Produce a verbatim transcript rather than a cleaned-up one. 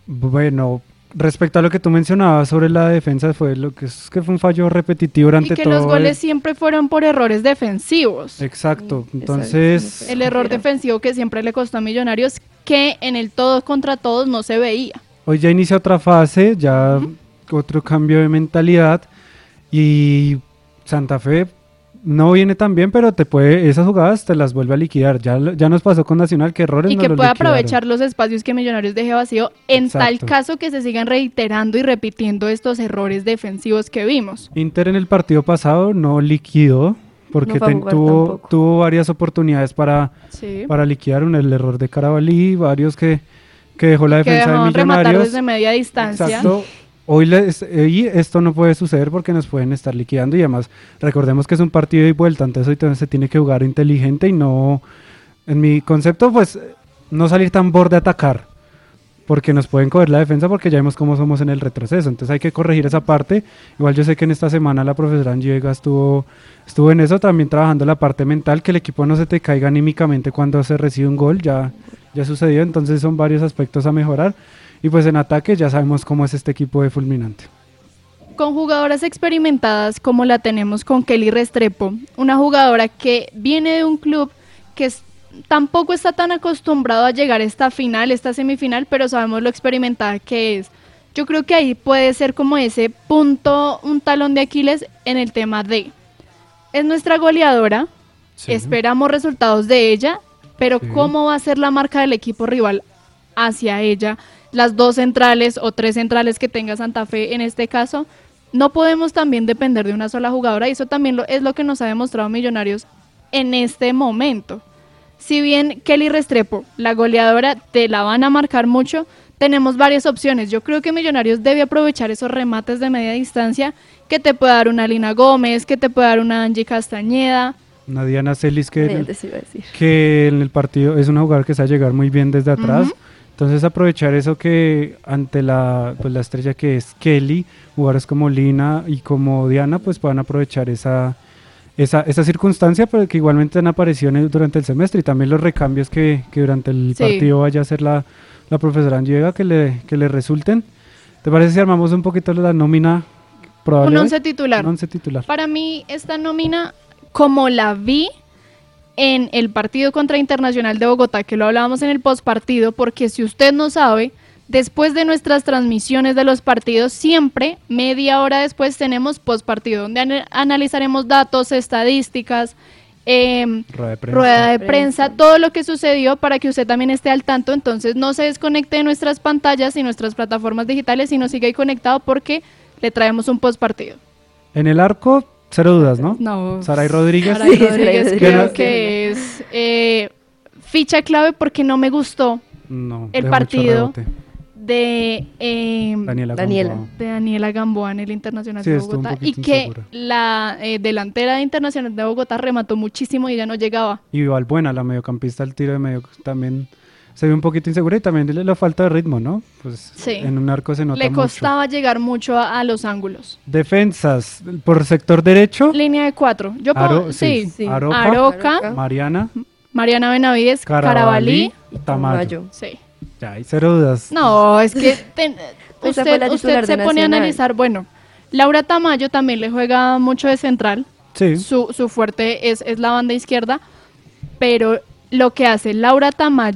Bueno, respecto a lo que tú mencionabas sobre la defensa, fue lo que es que fue un fallo repetitivo durante Y que todo los goles el... siempre fueron por errores defensivos. Exacto, Mm, entonces El error defensivo que siempre le costó a Millonarios, que en el todos contra todos no se veía. hoy ya inicia otra fase, ya uh-huh. otro cambio de mentalidad y Santa Fe no viene tan bien, pero te puede, esas jugadas te las vuelve a liquidar. Ya, ya nos pasó con Nacional que errores y no que los pueda liquidaron. aprovechar los espacios que Millonarios deje vacío en Exacto. tal caso que se sigan reiterando y repitiendo estos errores defensivos que vimos. Inter en el partido pasado no liquidó porque no ten, tuvo, tuvo varias oportunidades para, sí. para liquidar un, el error de Carabalí, varios que, que dejó la que defensa de Millonarios. Rematar desde media distancia. Exacto. Hoy, les, hoy esto no puede suceder porque nos pueden estar liquidando y además recordemos que es un partido de vuelta, entonces hoy se tiene que jugar inteligente y no, en mi concepto, pues no salir tan borde a atacar, porque nos pueden coger la defensa porque ya vemos cómo somos en el retroceso, entonces hay que corregir esa parte. Igual yo sé que en esta semana la profesora Angie Vega estuvo, estuvo en eso, también trabajando la parte mental, que el equipo no se te caiga anímicamente cuando se recibe un gol, ya, ya sucedió, entonces son varios aspectos a mejorar. Y pues en ataque ya sabemos cómo es este equipo de Fulminante. Con jugadoras experimentadas como la tenemos con Kelly Restrepo, una jugadora que viene de un club que es, tampoco está tan acostumbrado a llegar a esta final, esta semifinal, pero sabemos lo experimentada que es. Yo creo que ahí puede ser como ese punto, un talón de Aquiles en el tema de... Es nuestra goleadora, sí. Esperamos resultados de ella, pero sí. ¿Cómo va a ser la marca del equipo rival hacia ella? Las dos centrales o tres centrales que tenga Santa Fe en este caso, no podemos también depender de una sola jugadora y eso también lo, es lo que nos ha demostrado Millonarios en este momento. Si bien Kelly Restrepo, la goleadora, te la van a marcar mucho, tenemos varias opciones. Yo creo que Millonarios debe aprovechar esos remates de media distancia que te puede dar una Lina Gómez, que te puede dar una Angie Castañeda. Una Diana Celis que, en el, que en el partido es una jugadora que sabe llegar muy bien desde atrás. Uh-huh. Entonces aprovechar eso que ante la, pues, la estrella que es Kelly, jugadores como Lina y como Diana pues puedan aprovechar esa, esa, esa circunstancia, pero que igualmente han aparecido el, durante el semestre y también los recambios que, que durante el sí. partido vaya a hacer la, la profesora Angie Vega que le, que le resulten. ¿Te parece si armamos un poquito la nómina probable? Un once titular. Un once titular. Para mí esta nómina, como la vi en el partido contra Internacional de Bogotá, que lo hablábamos en el postpartido, porque si usted no sabe, después de nuestras transmisiones de los partidos, siempre media hora después tenemos postpartido, donde an- analizaremos datos, estadísticas, eh, rueda de prensa, rueda de prensa, todo lo que sucedió para que usted también esté al tanto. Entonces no se desconecte de nuestras pantallas y nuestras plataformas digitales, sino siga ahí conectado porque le traemos un postpartido. En el arco... Cero dudas, ¿no? No. Saray Rodríguez. Saray sí, Rodríguez sí, creo sí. que es eh, ficha clave porque no me gustó no, el partido de eh, Daniela, Daniela. Gamboa. de Daniela Gamboa en el Internacional sí, de Bogotá y que insegura. la eh, delantera de Internacional de Bogotá remató muchísimo y ya no llegaba. Y Valbuena, la mediocampista, el tiro de medio también se ve un poquito insegura y también le, le falta de ritmo, ¿no? Pues sí. En un arco se nota Le costaba mucho. llegar mucho a, a los ángulos. Defensas, por sector derecho. Línea de cuatro. Yo Aro, puedo, sí. sí. sí. Aroca, Aroca, Mariana, Mariana Benavides, Carabalí, y Tamayo. Sí. Ya, hay cero dudas. No, es que ten, Esa usted, fue la usted titular se de pone a Nacional. analizar, bueno, Laura Tamayo también le juega mucho de central, Sí. su, su fuerte es, es la banda izquierda, pero lo que hace Laura Tamayo